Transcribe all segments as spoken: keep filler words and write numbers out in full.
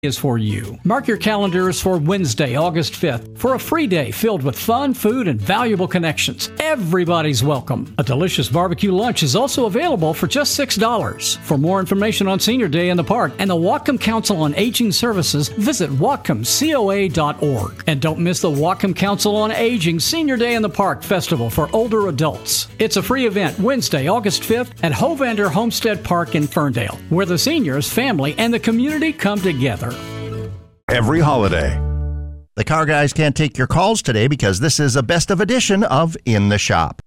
is for you. Mark your calendars for Wednesday, August fifth, for a free day filled with fun, food, and valuable connections. Everybody's welcome. A delicious barbecue lunch is also available for just six dollars. For more information on Senior Day in the Park and the Whatcom Council on Aging Services, visit whatcom coa dot org. And don't miss the Whatcom Council on Aging Senior Day in the Park Festival for older adults. It's a free event Wednesday, August fifth at Hovander Homestead Park in Ferndale, where the seniors, family, and the community come together. Every holiday. The car guys can't take your calls today because this is a best of edition of In the Shop.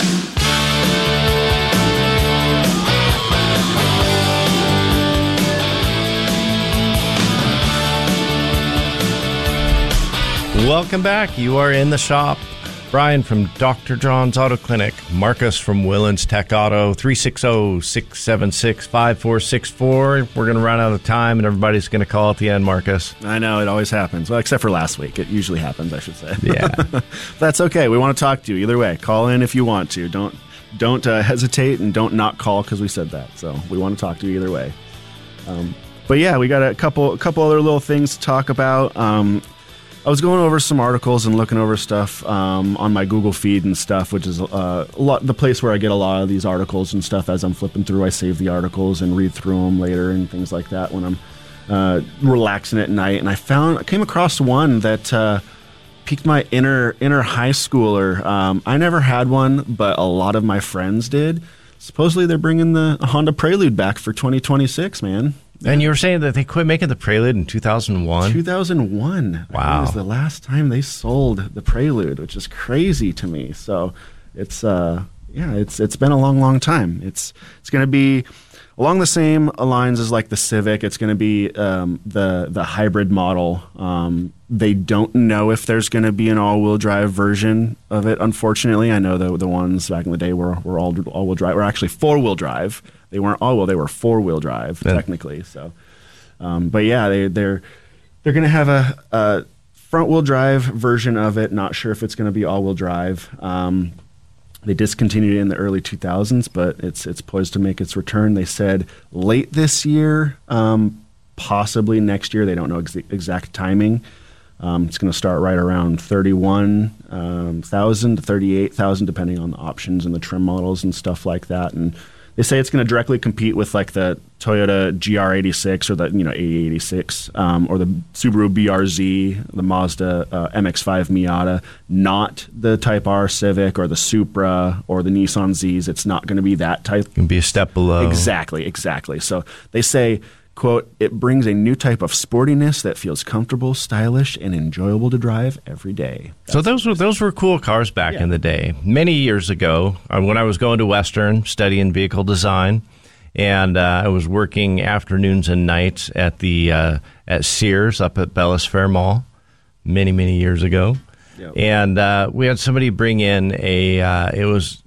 Welcome back. You are in the shop. Brian from Doctor John's Auto Clinic. Marcus from Willens Tech Auto. three six zero, six seven six, five four six four. We're going to run out of time, and everybody's going to call at the end, Marcus. I know, it always happens. Well, except for last week. It usually happens, I should say. Yeah. That's okay. We want to talk to you either way. Call in if you want to. Don't don't uh, hesitate, and don't not call because we said that. So we want to talk to you either way. Um, but yeah, we got a couple, a couple other little things to talk about. Um I was going over some articles and looking over stuff um, on my Google feed and stuff, which is uh, a lot the place where I get a lot of these articles and stuff. As I'm flipping through, I save the articles and read through them later and things like that when I'm uh, relaxing at night. And I found I came across one that uh, piqued my inner inner high schooler. Um, I never had one, but a lot of my friends did. Supposedly, they're bringing the Honda Prelude back for twenty twenty-six, man. And you were saying that they quit making the Prelude in two thousand one? two thousand one. Wow. It was the last time they sold the Prelude, which is crazy to me. So it's, uh, yeah, it's it's been a long, long time. It's it's going to be along the same lines as like the Civic. It's going to be um, the the hybrid model. Um, they don't know if there's going to be an all-wheel drive version of it. Unfortunately, I know the the ones back in the day were were all all-wheel drive. Were actually four-wheel drive. They weren't all wheel; they were four-wheel drive yeah. technically. So, um, but yeah, they they're they're going to have a, a front-wheel drive version of it. Not sure if it's going to be all-wheel drive. Um, They discontinued it in the early two thousands, but it's it's poised to make its return. They said late this year, um, possibly next year. They don't know ex- exact timing. Um, it's going to start right around thirty-one thousand um, to thirty-eight thousand, depending on the options and the trim models and stuff like that. And they say it's going to directly compete with like the Toyota G R eighty-six or the you know eighty eighty-six um, or the Subaru B R Z, the Mazda uh, M X five Miata, not the Type R Civic or the Supra or the Nissan Zs. It's not going to be that type. It can be a step below. Exactly, exactly. So they say, quote, it brings a new type of sportiness that feels comfortable, stylish, and enjoyable to drive every day. That's so those were those were cool cars back yeah. in the day. Many years ago, uh, when I was going to Western studying vehicle design, and uh, I was working afternoons and nights at the uh, at Sears up at Bellis Fair Mall many, many years ago. Yep. And uh, we had somebody bring in a, uh, it was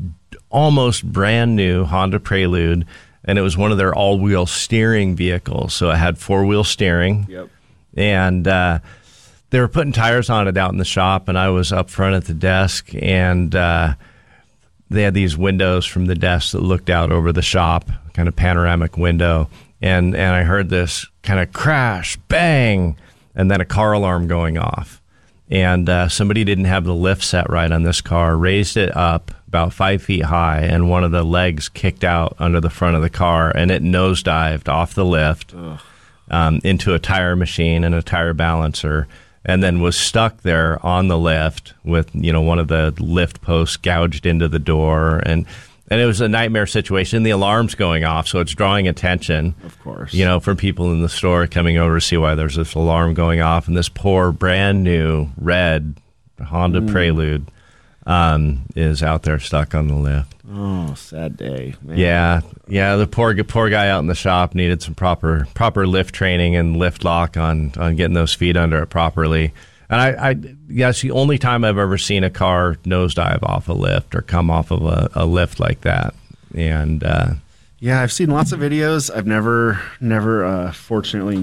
almost brand new Honda Prelude, and it was one of their all-wheel steering vehicles. So it had four-wheel steering. Yep. And uh, they were putting tires on it out in the shop, and I was up front at the desk, and uh, they had these windows from the desk that looked out over the shop, kind of panoramic window. And, and I heard this kind of crash, bang, and then a car alarm going off. And uh, somebody didn't have the lift set right on this car, raised it up about five feet high, and one of the legs kicked out under the front of the car, and it nosedived off the lift um, into a tire machine and a tire balancer, and then was stuck there on the lift with, you know, one of the lift posts gouged into the door. And and it was a nightmare situation. The alarm's going off, so it's drawing attention, of course, you know, from people in the store coming over to see why there's this alarm going off. And this poor, brand new red Honda mm. Prelude um, is out there stuck on the lift. Oh, sad day, man. Yeah, yeah. The poor poor guy out in the shop needed some proper proper lift training and lift lock on on getting those feet under it properly. And I, I, yeah, it's the only time I've ever seen a car nosedive off a lift or come off of a, a lift like that. And uh, yeah, I've seen lots of videos. I've never, never, uh, fortunately, not,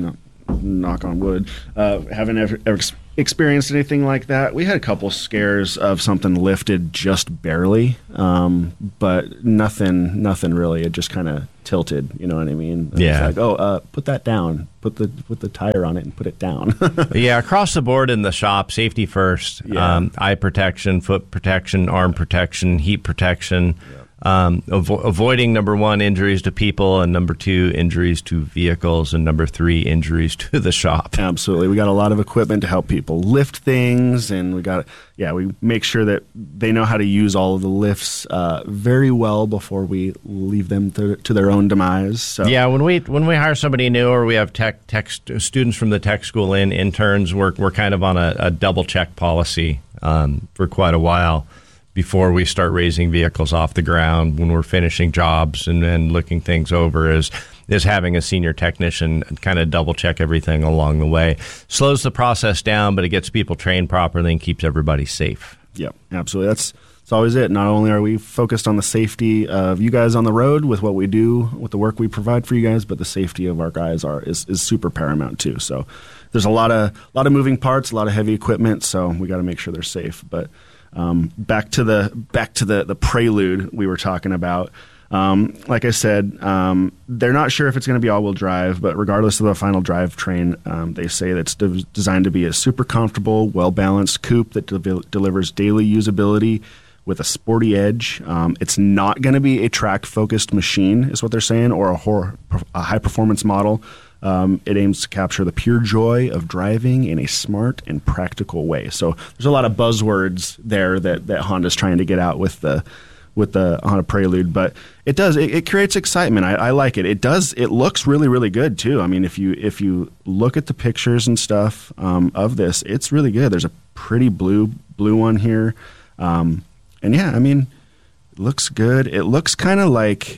knock on wood, uh, haven't ever, ever experienced anything like that. We had a couple scares of something lifted just barely, um, but nothing, nothing really. It just kind of tilted. You know what I mean? And yeah. It's like, oh, uh, put that down. Put the put the tire on it and put it down. Yeah, across the board in the shop, safety first. Yeah. Um, eye protection, foot protection, arm protection, heat protection. Yeah. Um, avo- avoiding, number one, injuries to people, and number two, injuries to vehicles, and number three, injuries to the shop. Absolutely. We got a lot of equipment to help people lift things, and we got, yeah, we make sure that they know how to use all of the lifts uh, very well before we leave them to, to their own demise. So. Yeah, when we when we hire somebody new, or we have tech, tech st- students from the tech school in, interns, we're, we're kind of on a, a double check policy um, for quite a while before we start raising vehicles off the ground. When we're finishing jobs and, and looking things over, is is having a senior technician kind of double check everything along the way. Slows the process down, but it gets people trained properly and keeps everybody safe. Yep, absolutely. That's that's always it. Not only are we focused on the safety of you guys on the road with what we do, with the work we provide for you guys, but the safety of our guys are is, is super paramount too. So there's a lot of a lot of moving parts, a lot of heavy equipment, so we got to make sure they're safe. But Um, back to the back to the, the Prelude we were talking about. Um, like I said, um, they're not sure if it's going to be all-wheel drive, but regardless of the final drivetrain, um, they say that it's de- designed to be a super comfortable, well-balanced coupe that de- delivers daily usability with a sporty edge. Um, it's not going to be a track-focused machine, is what they're saying, or a, hor- a high-performance model. Um, it aims to capture the pure joy of driving in a smart and practical way. So there's a lot of buzzwords there that, that Honda's trying to get out with the with the Honda Prelude, but it does it, it creates excitement. I, I like it. It does. It looks really really good too. I mean, if you if you look at the pictures and stuff um, of this, it's really good. There's a pretty blue blue one here, um, and yeah, I mean, it looks good. It looks kind of like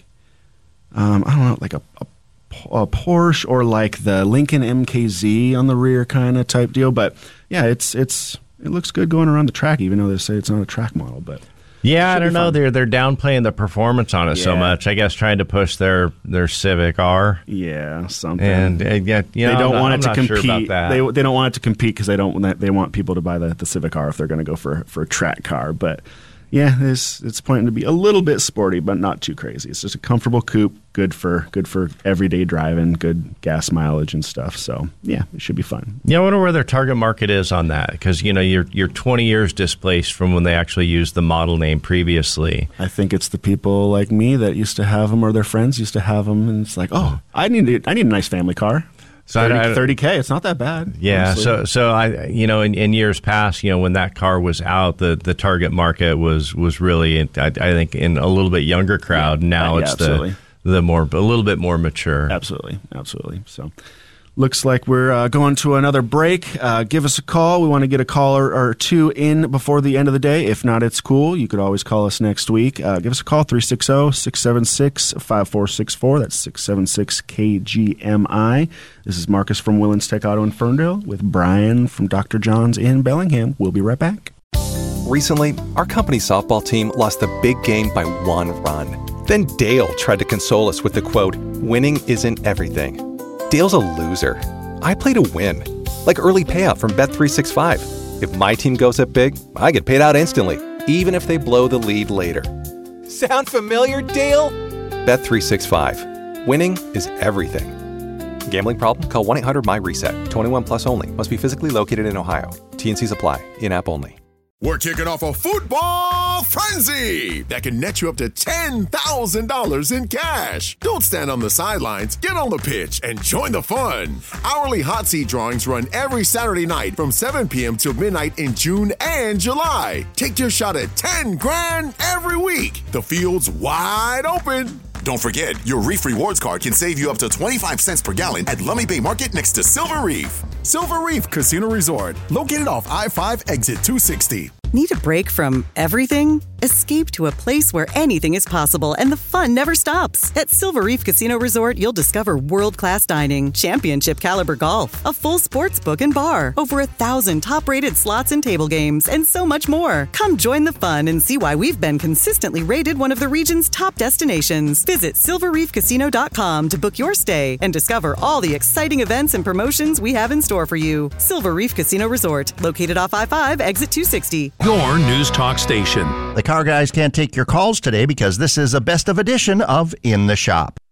um, I don't know, like a, a a Porsche or like the Lincoln M K Z on the rear kind of type deal. But yeah, it's it's it looks good going around the track, even though they say it's not a track model. But yeah, I don't know. Fun. They're they're downplaying the performance on it yeah. so much. I guess trying to push their, their Civic R. Yeah, something. And uh, yeah, you know, they don't not, want I'm it to compete. Sure about that. They they don't want it to compete because they don't they want people to buy the, the Civic R if they're going to go for for a track car. But yeah, it's it's pointing to be a little bit sporty, but not too crazy. It's just a comfortable coupe, good for good for everyday driving, good gas mileage and stuff. So yeah, it should be fun. Yeah, I wonder where their target market is on that, because you know you're you're twenty years displaced from when they actually used the model name previously. I think it's the people like me that used to have them, or their friends used to have them, and it's like, oh, I need I need a nice family car. So thirty K, it's not that bad. Yeah, honestly. so so I you know in, in years past, you know when that car was out, the, the target market was was really I, I think in a little bit younger crowd. Yeah. Now uh, yeah, it's absolutely. the the more a little bit more mature. Absolutely, absolutely. So. Looks like we're uh, going to another break. Uh, give us a call. We want to get a caller or two in before the end of the day. If not, it's cool. You could always call us next week. Uh, give us a call, three six zero, six seven six, five four six four. That's six seven six K G M I. This is Marcus from Willens Tech Auto in Ferndale with Brian from Doctor John's in Bellingham. We'll be right back. Recently, our company softball team lost the big game by one run. Then Dale tried to console us with the quote, "Winning isn't everything." Dale's a loser. I play to win. Like early payout from Bet three sixty-five. If my team goes up big, I get paid out instantly, even if they blow the lead later. Sound familiar, Dale? Bet three sixty-five. Winning is everything. Gambling problem? Call one eight hundred M Y reset. twenty-one plus only. Must be physically located in Ohio. T N Cs apply. In-app only. We're kicking off a football frenzy that can net you up to ten thousand dollars in cash. Don't stand on the sidelines. Get on the pitch and join the fun. Hourly hot seat drawings run every Saturday night from seven p.m. till midnight in June and July. Take your shot at ten grand every week. The field's wide open. Don't forget, your Reef Rewards card can save you up to twenty-five cents per gallon at Lummi Bay Market next to Silver Reef. Silver Reef Casino Resort, located off I five exit two sixty. Need a break from everything? Escape to a place where anything is possible and the fun never stops. At Silver Reef Casino Resort, you'll discover world-class dining, championship caliber golf, a full sports book and bar, over a thousand top-rated slots and table games, and so much more. Come join the fun and see why we've been consistently rated one of the region's top destinations. Visit silver reef casino dot com to book your stay and discover all the exciting events and promotions we have in store for you. Silver Reef Casino Resort, located off I five, exit two sixty. Your News Talk station. The car guys can't take your calls today because this is a best of edition of In the Shop.